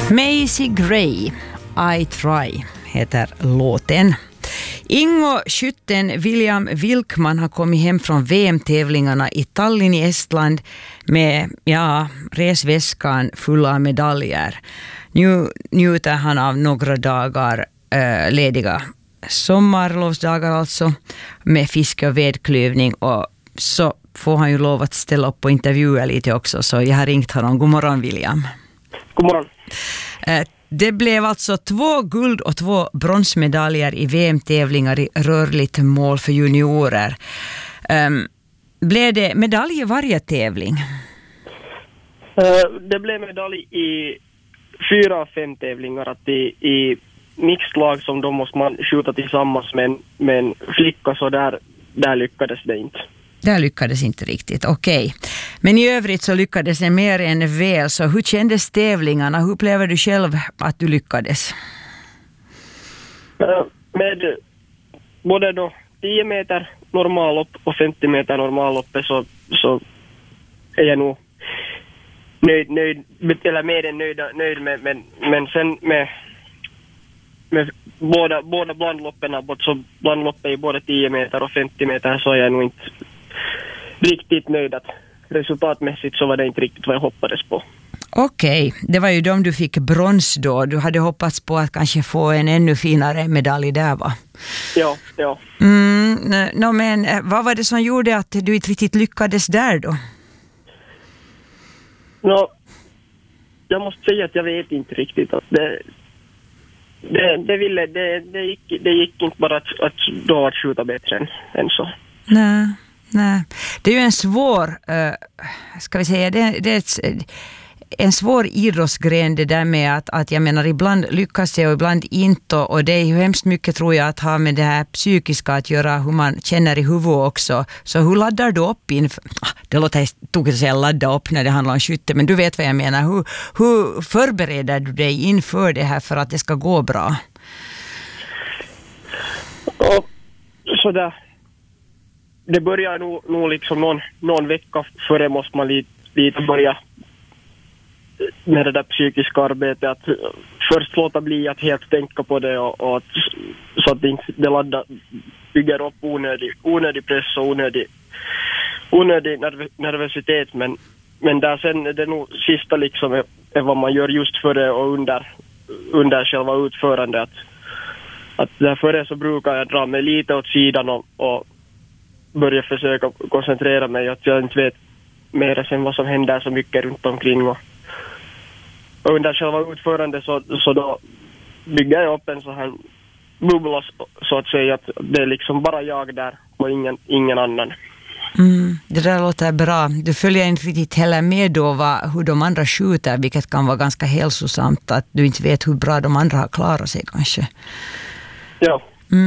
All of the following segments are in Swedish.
Macy Gray, I Try heter låten. Ingo skytten William Wilkman har kommit hem från VM-tävlingarna i Tallinn i Estland med resväskan full av medaljer. Nu njuter han av några dagar lediga sommarlovsdagar alltså med fiske och vedklövning, och så får han ju lov att ställa upp och intervjua lite också, så jag har ringt honom. God morgon William. God morgon. Det blev alltså 2 guld och 2 bronsmedaljer i VM-tävlingar i rörligt mål för juniorer. Blev det medalj i varje tävling? Det blev medalj i 4 av 5 tävlingar. Att i mixlag som då måste man skjuta tillsammans med en flicka, så där lyckades det inte. Där lyckades inte riktigt, okej. Men i övrigt så lyckades det mer än väl. Så hur kändes tävlingarna? Hur upplever du själv att du lyckades? Med både då 10 meter normallopp och 50 meter normalloppet så är jag nog nöjd eller mer än nöjd med, men sen med båda blandloppen, så blandloppet i både 10 meter och 50 meter, så är jag nog inte riktigt nöjd. Att resultatmässigt så var det inte riktigt vad jag hoppades på. Okej, det var ju de du fick brons då. Du hade hoppats på att kanske få en ännu finare medalj där, va? Ja. Men vad var det som gjorde att du inte riktigt lyckades där då? Jag måste säga att jag vet inte riktigt. Att det gick inte bara att skjuta bättre än så. Nej. Det är ju en svår, ska vi säga, det är en svår idrottsgren det där med att jag menar, ibland lyckas det och ibland inte, och det är ju hemskt mycket, tror jag, att ha med det här psykiska att göra, hur man känner i huvudet också. Så hur laddar du upp inför, det låter tokigt att säga ladda upp när det handlar om skytte, men du vet vad jag menar. Hur förbereder du dig inför det här för att det ska gå bra? Sådär. Det börjar nog liksom någon vecka före måste man lite börja med det där psykiska arbetet. Att först låta bli att helt tänka på det och att, så att det bygger upp onödig press och onödig nervositet. Men där sen är det nog sista liksom är vad man gör just före och under själva utförandet. Att därför så brukar jag dra mig lite åt sidan och börja försöka koncentrera mig, att jag inte vet mer än vad som händer så mycket runt omkring, och under själva utförande så då bygger jag upp en så här bubbla, så att säga, att det är liksom bara jag där och ingen annan. Det där låter bra. Du följer inte riktigt heller med då hur de andra skjuter, vilket kan vara ganska hälsosamt, att du inte vet hur bra de andra har klarat sig kanske. Ja.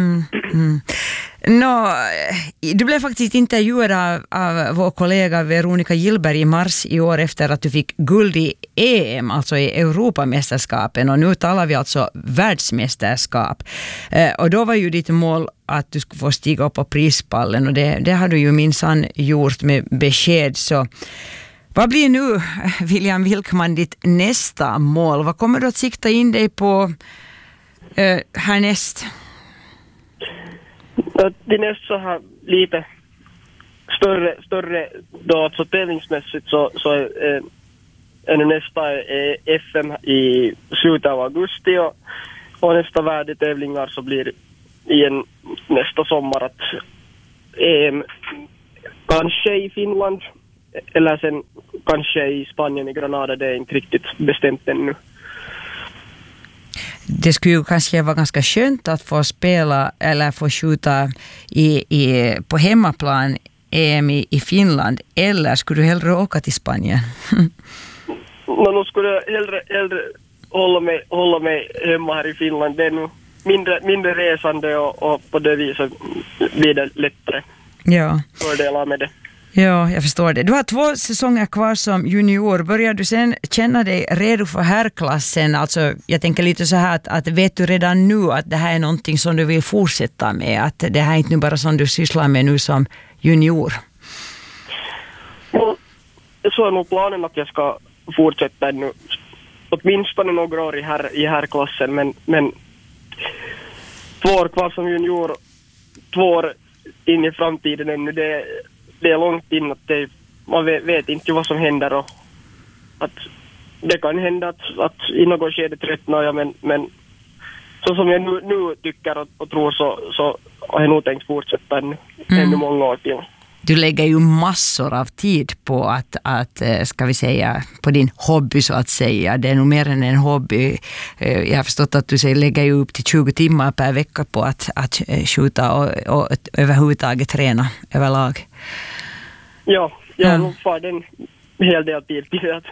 Du blev faktiskt intervjuad av vår kollega Veronica Gillberg i mars i år efter att du fick guld i EM, alltså i Europamästerskapen, och nu talar vi alltså världsmästerskap. Och då var ju ditt mål att du skulle få stiga upp på prispallen, och det har du ju minsann gjort med besked. Så vad blir nu, William Wilkman, ditt nästa mål? Vad kommer du att sikta in dig på härnäst? Det nästa här lite större då, alltså tävlingsmässigt så är nästa FM i slutet av augusti, och nästa värdetävlingar så blir nästa sommar att EM kanske i Finland eller sen kanske i Spanien i Granada. Det är inte riktigt bestämt ännu. Det skulle ju kanske vara ganska skönt att få spela eller få skjuta på hemmaplan EM i Finland, eller skulle du hellre åka till Spanien? Nu skulle jag hellre hålla mig hemma här i Finland. Det är nog mindre resande och på det viset blir det lättare. Ja. Fördelar med det. Ja, jag förstår det. Du har 2 säsonger kvar som junior. Börjar du sen känna dig redo för herrklassen? Alltså, jag tänker lite så här att vet du redan nu att det här är någonting som du vill fortsätta med? Att det här är inte bara som du sysslar med nu som junior? Så är nog planen att jag ska fortsätta ännu åtminstone några år i herrklassen, men 2 år kvar som junior, 2 år in i framtiden ännu, det är långt in att man vet inte vad som händer, och att det kan hända att i något skede tröttnar jag, men så som jag nu tycker och tror så har jag nog tänkt fortsätta ännu många år till. Du lägger ju massor av tid på att ska vi säga, på din hobby så att säga. Det är nog mer än en hobby. Jag har förstått att du lägger ju upp till 20 timmar per vecka på att skjuta och överhuvudtaget träna överlag. Ja, nog får det en hel del tid till det.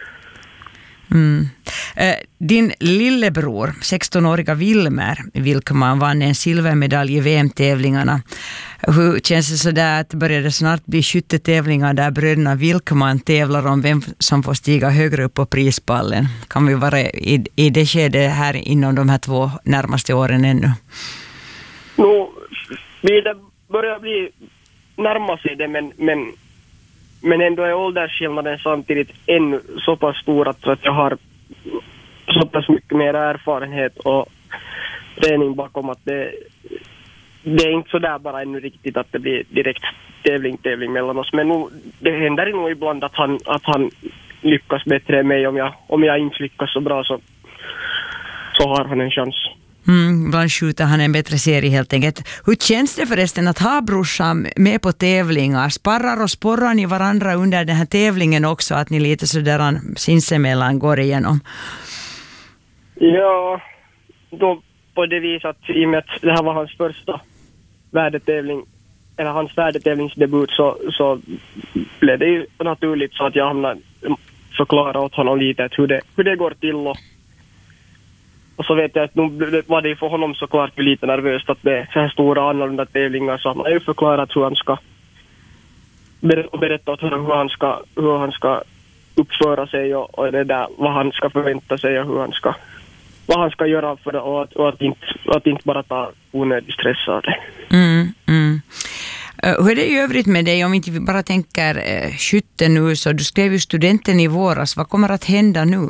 Din lillebror, 16-åriga Wilmer Wilkman, vann en silvermedalj i VM-tävlingarna. Hur känns det så där att började snart bli skyttetävlingar där bröderna Wilkman tävlar om vem som får stiga högre upp på prispallen? Kan vi vara i det skedet här inom de här 2 närmaste åren ännu? Det börjar bli närma sig det, men ändå är åldersskillnaden samtidigt ännu så pass stor att jag har så pass mycket mer erfarenhet och träning bakom att det är inte så där bara ännu riktigt att det blir direkt tävling mellan oss. Men nu, det händer nog ibland att han lyckas bättre än mig. Om jag inte lyckas så bra så har han en chans. Ibland skjuter han en bättre serie helt enkelt. Hur känns det förresten att ha brorsan med på tävlingar? Sparrar och sporrar ni varandra under den här tävlingen också, att ni lite sådär sinsemellan går igenom? Ja, då på det viset att i och med att det här var hans första värdetävling, eller hans värdetävlingsdebut, så blev det ju naturligt så att jag hamnade förklara åt honom lite att hur det går till, och så vet jag att nu var det för honom såklart lite nervöst att det är så här stora annorlunda tävlingar, så han har ju förklarat hur han ska berätta åt honom hur han ska uppföra sig och det där, vad han ska förvänta sig och vad han ska göra för det, och att inte bara ta onödig stress av det. Hur är det i övrigt med dig, om inte vi bara tänker skytte nu, så du skrev ju studenten i våras. Vad kommer att hända nu?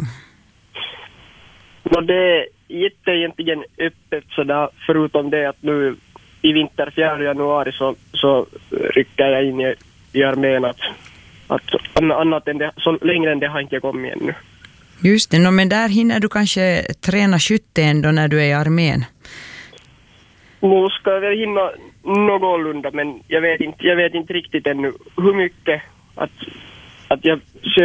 Det är egentligen öppet sådär, förutom det att nu i vinter 4 januari så rycker jag in i armén, att annat än det, så längre än det har inte kommit ännu. Just det, men där hinner du kanske träna skytte ändå när du är i armén. Nu ska jag väl hinna någorlunda, men jag vet inte riktigt ännu hur mycket. Att jag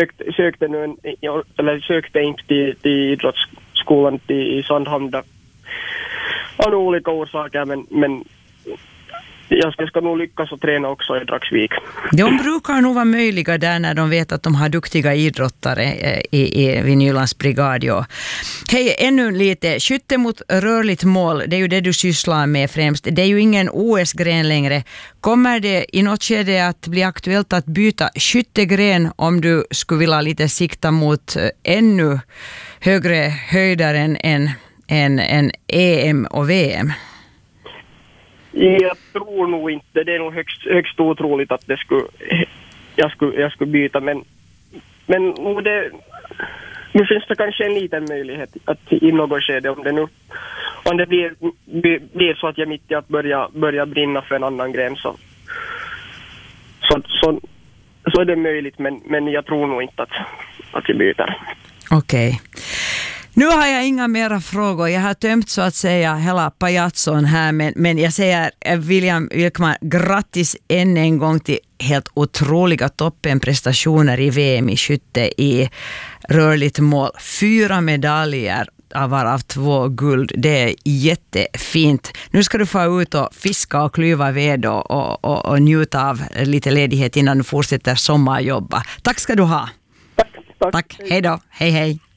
sökte inte till idrottsskolan i Sandhamn av olika orsaker, men jag ska nog lyckas att träna också i Dragsvik. De brukar nog vara möjliga där när de vet att de har duktiga idrottare vid Nylands brigad. Ja. Hej, ännu lite. Skytte mot rörligt mål, det är ju det du sysslar med främst. Det är ju ingen OS-gren längre. Kommer det i något skede att bli aktuellt att byta skyttegren om du skulle vilja lite sikta mot ännu högre höjder än EM och VM? Jag tror nog inte. Det är nog högst otroligt att jag skulle byta, men nu finns det kanske en liten möjlighet att i något skede, om det blir så att jag mitt i att börja brinna för en annan gren, så är det möjligt, men jag tror nog inte att jag byter. Okej. Nu har jag inga mera frågor. Jag har tömt så att säga hela pajatson här, men jag säger William Wilkman, grattis än en gång till helt otroliga toppenprestationer i VM i skytte i rörligt mål. 4 medaljer varav 2 guld. Det är jättefint. Nu ska du få ut och fiska och klyva ved och njuta av lite ledighet innan du fortsätter sommarjobba. Tack ska du ha. Tack. Hej då. Hej.